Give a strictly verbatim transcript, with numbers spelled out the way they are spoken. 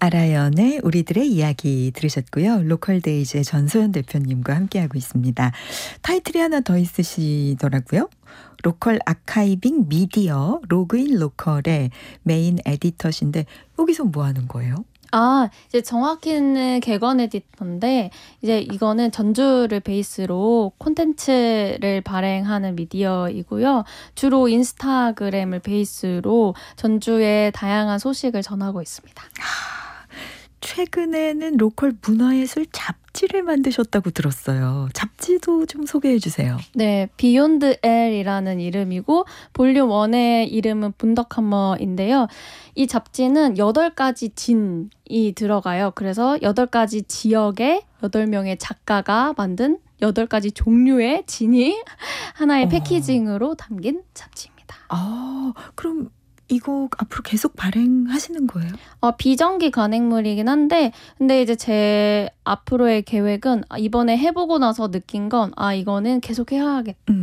아라연의 우리들의 이야기 들으셨고요. 로컬데이즈의 전소연 대표님과 함께하고 있습니다. 타이틀이 하나 더 있으시더라고요. 로컬 아카이빙 미디어 로그인 로컬의 메인 에디터신데 여기서 뭐 하는 거예요? 아, 이제 정확히는 객원 에디터인데 이제 이거는 전주를 베이스로 콘텐츠를 발행하는 미디어이고요. 주로 인스타그램을 베이스로 전주의 다양한 소식을 전하고 있습니다. 최근에는 로컬 문화예술 잡지를 만드셨다고 들었어요. 잡지도 좀 소개해 주세요. 네, 비욘드 L이라는 이름이고 볼륨 일의 이름은 분더카머인데요. 이 잡지는 여덟 가지 진이 들어가요. 그래서 여덟 가지 지역의 여덟 명의 작가가 만든 여덟 가지 종류의 진이 하나의 어. 패키징으로 담긴 잡지입니다. 아, 그럼 이거 앞으로 계속 발행하시는 거예요? 어, 비정기 간행물이긴 한데 근데 이제 제 앞으로의 계획은 이번에 해보고 나서 느낀 건 아 이거는 계속 해야겠다. 음.